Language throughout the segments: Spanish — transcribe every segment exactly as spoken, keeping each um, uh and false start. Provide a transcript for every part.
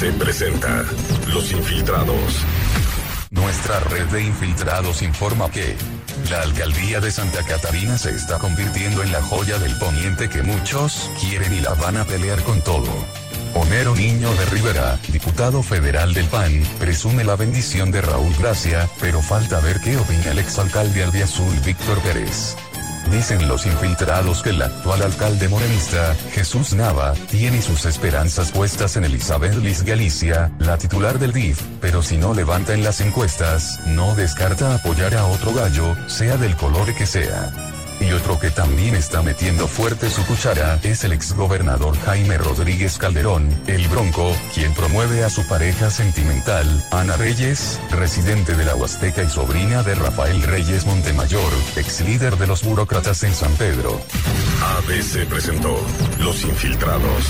C presenta Los Infiltrados. Nuestra red de infiltrados informa que la alcaldía de Santa Catarina se está convirtiendo en la joya del poniente que muchos quieren y la van a pelear con todo. Homero Niño de Rivera, diputado federal del P A N, presume la bendición de Raúl Gracia, pero falta ver qué opina el exalcalde albiazul Víctor Pérez. Dicen los infiltrados que el actual alcalde morenista, Jesús Nava, tiene sus esperanzas puestas en Elizabeth Liz Galicia, la titular del D I F, pero si no levanta en las encuestas, no descarta apoyar a otro gallo, sea del color que sea. Y otro que también está metiendo fuerte su cuchara es el exgobernador Jaime Rodríguez Calderón, el Bronco, quien promueve a su pareja sentimental, Ana Reyes, residente de la Huasteca y sobrina de Rafael Reyes Montemayor, ex líder de los burócratas en San Pedro. A B C presentó Los Infiltrados.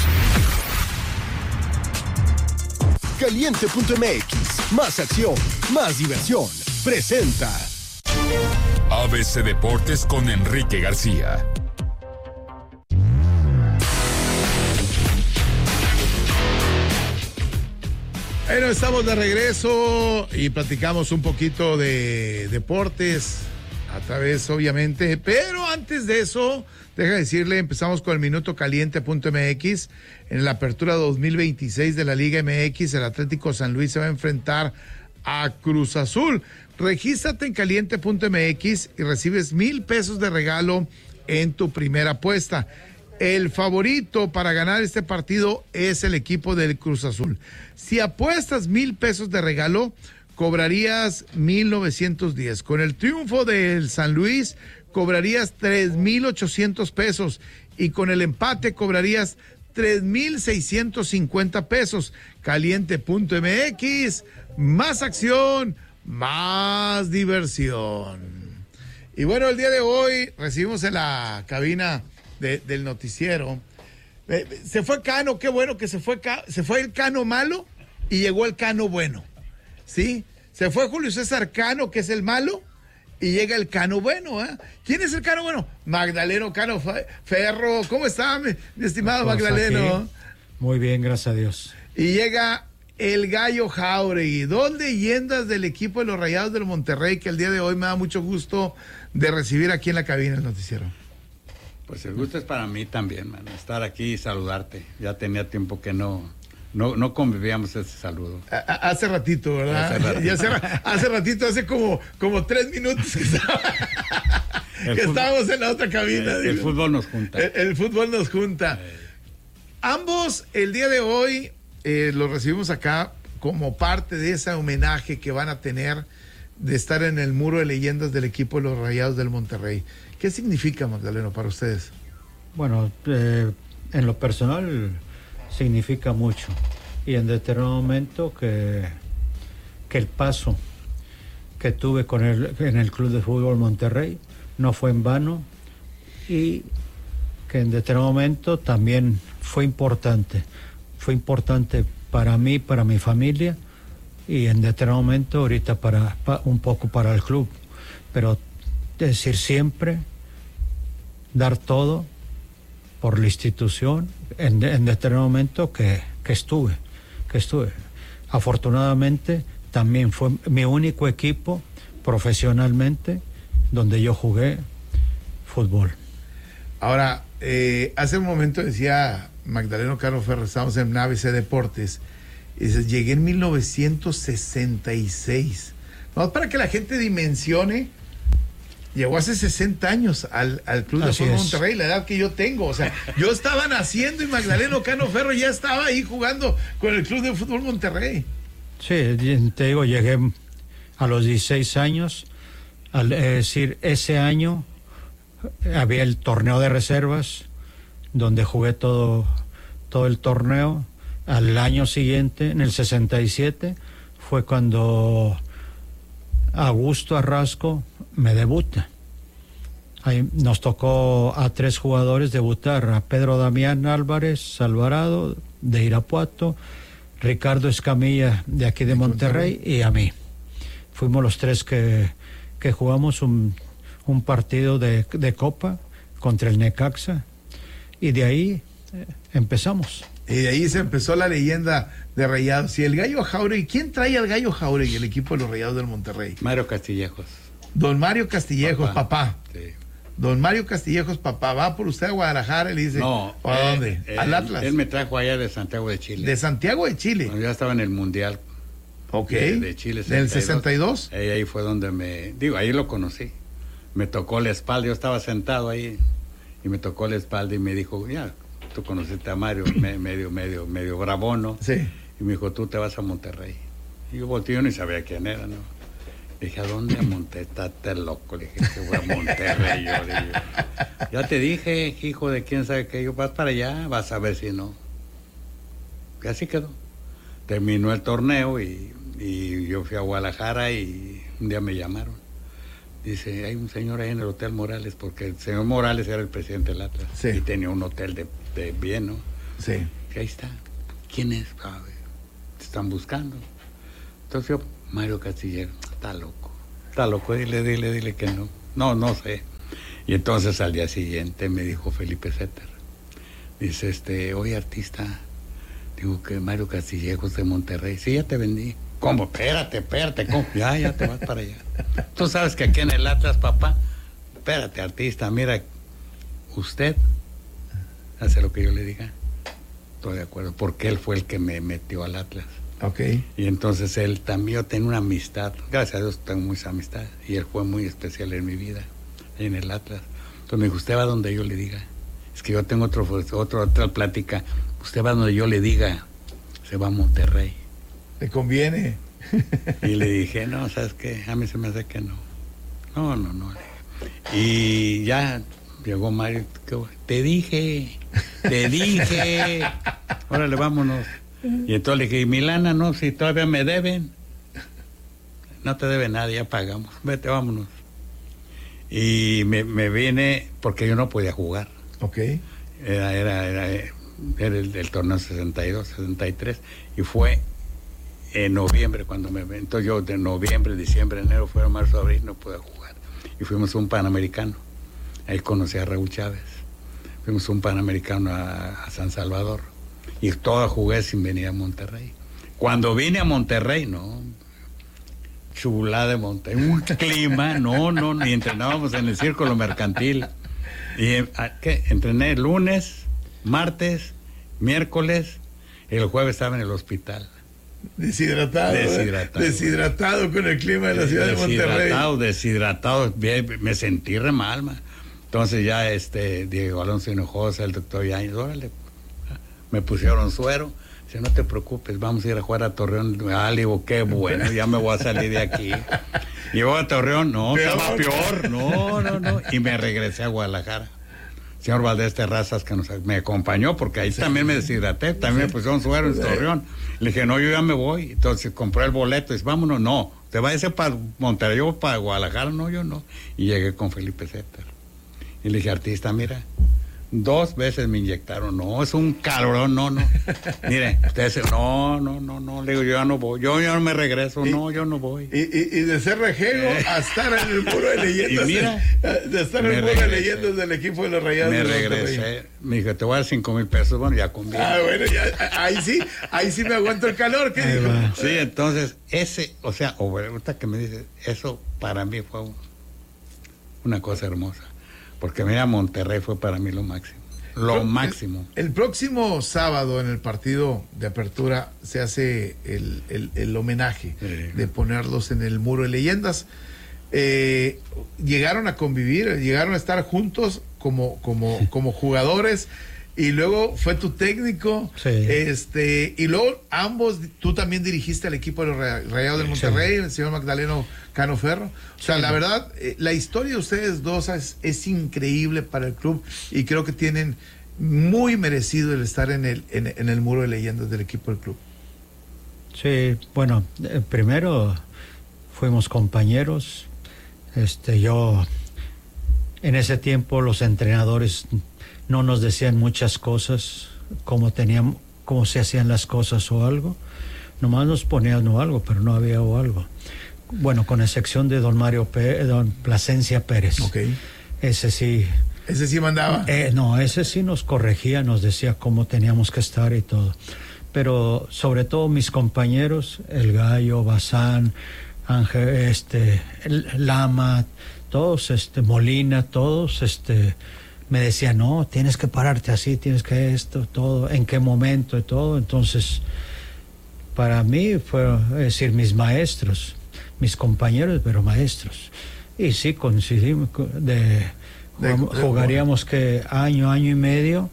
Caliente punto M X, más acción, más diversión, presenta A B C Deportes con Enrique García. Bueno, estamos de regreso y platicamos un poquito de deportes a través, obviamente, pero antes de eso, deja decirle, empezamos con el minuto caliente punto M X. En la apertura dos mil veintiséis de la Liga M X, el Atlético San Luis se va a enfrentar a Cruz Azul. Regístrate en caliente punto M X y recibes mil pesos de regalo en tu primera apuesta. El favorito para ganar este partido es el equipo del Cruz Azul. Si apuestas mil pesos de regalo, cobrarías mil novecientos diez. Con el triunfo del San Luis, cobrarías tres mil ochocientos pesos. Y con el empate, cobrarías tres mil seiscientos cincuenta pesos. caliente punto M X, más acción, más diversión. Y bueno, el día de hoy recibimos en la cabina de, del noticiero. Eh, se fue Cano, qué bueno que se fue, se fue el Cano malo y llegó el Cano bueno. ¿Sí? Se fue Julio César Cano, que es el malo, y llega el Cano bueno. ¿eh? ¿Quién es el Cano bueno? Magdaleno Cano Ferro. ¿Cómo está, mi, mi estimado pues Magdaleno? Aquí. Muy bien, gracias a Dios. Y llega el Gallo Jáuregui, dos leyendas del equipo de los Rayados del Monterrey, que el día de hoy me da mucho gusto de recibir aquí en la cabina del noticiero. Pues el gusto es para mí también, man, estar aquí y saludarte. Ya tenía tiempo que no, no, no convivíamos ese saludo. A, hace ratito, ¿verdad? Hace ratito, y hace, hace ratito, hace como, como tres minutos que, estaba, que fútbol, estábamos en la otra cabina. El, el fútbol nos junta. El, el fútbol nos junta. Eh. Ambos, el día de hoy, Eh, lo recibimos acá como parte de ese homenaje que van a tener de estar en el muro de leyendas del equipo de los Rayados del Monterrey. ¿Qué significa, Magdaleno, para ustedes? Bueno, eh, en lo personal significa mucho, y en determinado momento que, que el paso que tuve con el, en el Club de Fútbol Monterrey no fue en vano, y que en determinado momento también fue importante. Fue importante para mí, para mi familia, y en determinado momento ahorita para, para un poco para el club. Pero decir siempre, dar todo por la institución en, en determinado momento que, que estuve, que estuve. Afortunadamente también fue mi único equipo profesionalmente donde yo jugué fútbol. Ahora, eh, hace un momento decía Magdaleno Cano Ferro, estamos en A B C Deportes, y dices, llegué en mil novecientos sesenta y seis. Vamos, para que la gente dimensione, llegó hace sesenta años al, al Club de Fútbol Monterrey, la edad que yo tengo. O sea, yo estaba naciendo y Magdaleno Cano Ferro ya estaba ahí jugando con el Club de Fútbol Monterrey. Sí, te digo, llegué a los dieciséis años, al, es decir, ese año había el torneo de reservas, donde jugué todo, todo el torneo. Al año siguiente, en el sesenta y siete, fue cuando Augusto Arrasco me debuta. Ahí nos tocó a tres jugadores debutar: a Pedro Damián Álvarez Alvarado, de Irapuato, Ricardo Escamilla, de aquí de Monterrey, y a mí. Fuimos los tres que, que jugamos un, un partido de, de Copa contra el Necaxa, y de ahí eh, empezamos. Y de ahí se empezó la leyenda de Rayados. Y el Gallo Jauregui, ¿quién trae al Gallo Jauregui, el equipo de los Rayados del Monterrey? Mario Castillejos. Don Mario Castillejos, papá. papá. Sí. Don Mario Castillejos, papá, va por usted a Guadalajara y le dice, no, ¿a eh, dónde? Eh, Al Atlas. Él me trajo allá de Santiago de Chile. De Santiago de Chile. Cuando ya estaba en el Mundial. Ok. De, de Chile. ¿Del sesenta y dos? Ahí, ahí fue donde me, digo, ahí lo conocí. Me tocó la espalda, yo estaba sentado ahí y me tocó la espalda y me dijo, ya, tú conociste a Mario, me, medio, medio, medio bravón, ¿no? Sí. Y me dijo, tú te vas a Monterrey. Y yo volteé, yo ni sabía quién era, ¿no? Le dije, ¿a dónde a Monterrey? Estás loco. Le dije, que voy a Monterrey. Yo, le digo, ya te dije, hijo de quién sabe qué. Yo, vas para allá, vas a ver si no. Y así quedó. Terminó el torneo y, y yo fui a Guadalajara y un día me llamaron. Dice, hay un señor ahí en el Hotel Morales, porque el señor Morales era el presidente del Atlas. Sí. Y tenía un hotel de, de bien, ¿no? Sí. Y ahí está. ¿Quién es? A ver, te están buscando. Entonces yo, Mario Castillero, está loco. Está loco, dile, dile, dile que no. No, no sé. Y entonces al día siguiente me dijo Felipe Setter. Dice, este, oye, artista, digo que Mario Castillejos de Monterrey. Sí, ya te vendí. ¿Cómo? Espérate, espérate, ¿cómo? Ya, ya te vas para allá. Tú sabes que aquí en el Atlas, papá, espérate, artista, mira, usted hace lo que yo le diga. Estoy de acuerdo, porque él fue el que me metió al Atlas. Ok. Y entonces él también, yo tengo una amistad, gracias a Dios tengo mucha amistad, y él fue muy especial en mi vida, en el Atlas. Entonces me dijo, usted va donde yo le diga. Es que yo tengo otro, otro, otra plática, usted va donde yo le diga, se va a Monterrey. ¿Le conviene? Y le dije, no, ¿sabes qué? A mí se me hace que no. No, no, no. Y ya llegó Mario, te dije, te dije, órale, vámonos. Y entonces le dije, ¿y mi lana no? Si todavía me deben. No te debe nada, ya pagamos. Vete, vámonos. Y me, me vine porque yo no podía jugar. Ok. Era, era, era, era el, el torneo sesenta y dos, sesenta y tres. Y fue en noviembre cuando me... Entonces yo de noviembre, diciembre, enero, febrero, marzo, abril, no pude jugar. Y fuimos a un Panamericano. Ahí conocí a Raúl Chávez. Fuimos a un Panamericano a, a San Salvador. Y todo jugué sin venir a Monterrey. Cuando vine a Monterrey, no... Chulada de Monterrey. Un clima, no, no, ni entrenábamos en el Círculo Mercantil. Y ¿qué? Entrené lunes, martes, miércoles, y el jueves estaba en el hospital. Deshidratado. Deshidratado. ¿eh? Deshidratado con el clima de la ciudad de Monterrey. Deshidratado, deshidratado. Me sentí re mal, man. Entonces ya este Diego Alonso Hinojosa, el doctor Yáñez, órale, me pusieron suero. Dice, no te preocupes, vamos a ir a jugar a Torreón. Ah, le digo, qué bueno, ya me voy a salir de aquí. Llego a Torreón, no, peor. estaba peor. No, no, no. Y me regresé a Guadalajara. Señor Valdés Terrazas, que nos, me acompañó, porque ahí sí, también me deshidraté, también sí, me pusieron suero en sí. Torreón. Le dije, no, yo ya me voy. Entonces compré el boleto, y dice, vámonos, no, te va a ir para Monterrey, yo para Guadalajara, no, yo no. Y llegué con Felipe Setter. Y le dije, artista, mira, dos veces me inyectaron, no, es un calorón, no, no. Mire, ustedes, no, no, no, no, le digo, yo ya no voy, yo ya no me regreso, y, no, yo no voy. Y, y, y de ser rejego eh. a estar en el muro de leyendas. Y mira, de, de estar en el muro regresé. de leyendas del equipo de los Rayados. Me regresé, me dijo, te voy a dar cinco mil pesos, bueno, ya conviene. Ah, bueno, ya, ahí sí, ahí sí me aguanto el calor, ¿qué dijo? Sí, entonces, ese, o sea, ahorita que me dices, eso para mí fue un, una cosa hermosa. Porque mira, Monterrey fue para mí lo máximo. Lo máximo. El, el próximo sábado en el partido de apertura se hace el, el, el homenaje sí. de ponerlos en el muro de leyendas. Eh, llegaron a convivir, llegaron a estar juntos como, como, como jugadores. Y luego fue tu técnico, sí. este, y luego ambos, tú también dirigiste al equipo de los Rayados del Monterrey, sí. el señor Magdaleno Cano Ferro. O sea, sí. la verdad, eh, la historia de ustedes dos es, es increíble para el club y creo que tienen muy merecido el estar en el, en, en el muro de leyendas del equipo del club. Sí, bueno, eh, primero fuimos compañeros, este, yo, en ese tiempo los entrenadores no nos decían muchas cosas, cómo tenían, cómo se hacían las cosas o algo. Nomás nos ponían o algo, pero no había o algo. Bueno, con excepción de don Mario Pérez, don Plasencia Pérez. Okay. Ese sí, Ese sí mandaba. Eh, no, ese sí nos corregía, nos decía cómo teníamos que estar y todo. Pero sobre todo mis compañeros, el Gallo, Bazán, Ángel, este, el Lama, todos, este, Molina, todos, este, me decían, no, tienes que pararte así, tienes que esto, todo, en qué momento y todo. Entonces, para mí fueron, es decir, mis maestros, mis compañeros, pero maestros. Y sí, coincidimos de, de jugaríamos que año, año y medio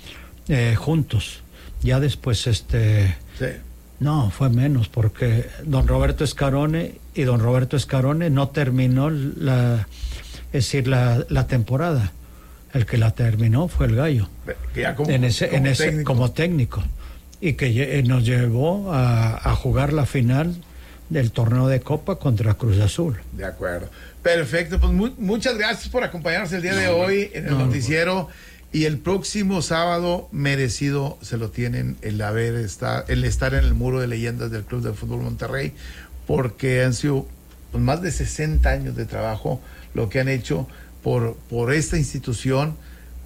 eh, juntos. Ya después, este... Sí. No, fue menos, porque don Roberto Escarone y don Roberto Escarone no terminó la, es decir, la, la temporada. El que la terminó fue el Gallo. Ya como, en ese, como, en ese, técnico. como técnico. Y que nos llevó a, a jugar la final del torneo de Copa contra Cruz Azul. De acuerdo. Perfecto, pues mu- muchas gracias por acompañarnos el día no, de hoy en el no, noticiero. No. Y el próximo sábado, merecido se lo tienen el haber estar, el estar en el muro de leyendas del Club de Fútbol Monterrey, porque han sido pues, más de sesenta años de trabajo lo que han hecho por, por esta institución.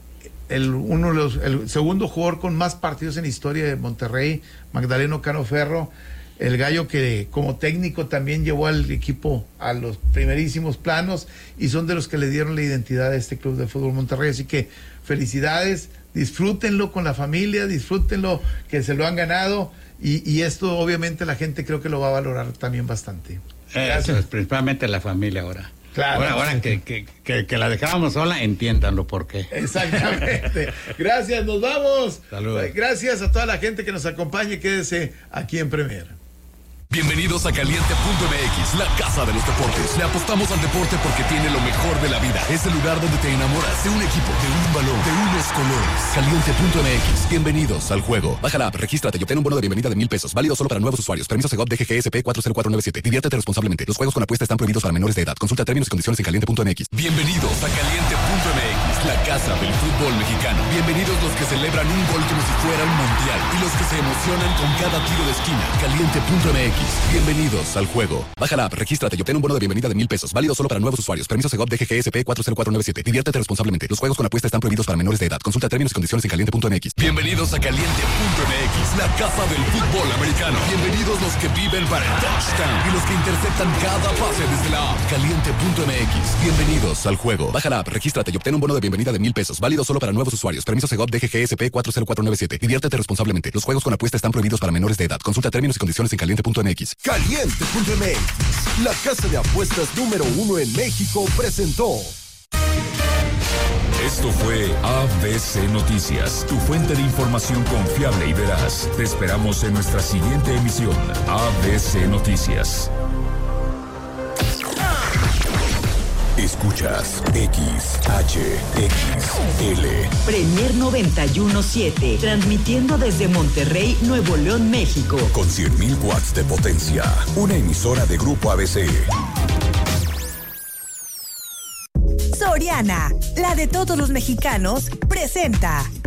El, uno de los, el segundo jugador con más partidos en la historia de Monterrey, Magdaleno Cano Ferro, el Gallo que como técnico también llevó al equipo a los primerísimos planos y son de los que le dieron la identidad a este Club de Fútbol Monterrey. Así que felicidades, disfrútenlo con la familia, disfrútenlo que se lo han ganado y, y esto obviamente la gente creo que lo va a valorar también bastante. Eso es principalmente la familia ahora. Claro. Ahora, ahora que, que, que, que la dejábamos sola, entiéndanlo por qué. Exactamente. Gracias, nos vamos. Saludos. Gracias a toda la gente que nos acompañe. Quédese aquí en Premier. Bienvenidos a Caliente punto M X, la casa de los deportes. Le apostamos al deporte porque tiene lo mejor de la vida. Es el lugar donde te enamoras de un equipo, de un balón, de unos colores. Caliente punto M X, bienvenidos al juego. Baja la app, regístrate y obtén un bono de bienvenida de mil pesos. Válido solo para nuevos usuarios. Permiso Segov D G G S P cuatro cero cuatro nueve siete. Diviértete responsablemente. Los juegos con apuesta están prohibidos para menores de edad. Consulta términos y condiciones en Caliente punto M X. Bienvenidos a Caliente punto M X, la casa del fútbol mexicano. Bienvenidos los que celebran un gol como si fuera un mundial y los que se emocionan con cada tiro de esquina. Caliente punto M X, bienvenidos al juego. Baja la app, regístrate y obtén un bono de bienvenida de mil pesos. Válido solo para nuevos usuarios. Permiso Segov D G G S P cuatro cero cuatro nueve siete. Diviértete responsablemente. Los juegos con apuesta están prohibidos para menores de edad. Consulta términos y condiciones en Caliente punto M X. Bienvenidos a Caliente punto M X, la casa del fútbol americano. Bienvenidos los que viven para el touchdown y los que interceptan cada pase desde la app. Caliente punto M X. Bienvenidos al juego. Baja la app, regístrate y obtén un bono de bienvenida de mil pesos. Válido solo para nuevos usuarios. Permiso Segov D G G S P cuatro cero cuatro nueve siete. Diviértete responsablemente. Los juegos con apuesta están prohibidos para menores de edad. Consulta términos y condiciones en Caliente punto M X. Caliente punto M X, la casa de apuestas número uno en México, presentó. Esto fue A B C Noticias, tu fuente de información confiable y veraz. Te esperamos en nuestra siguiente emisión, A B C Noticias. Escuchas X H X L. Premier noventa y uno punto siete, transmitiendo desde Monterrey, Nuevo León, México. Con cien mil watts de potencia. Una emisora de Grupo A B C. Soriana, la de todos los mexicanos, presenta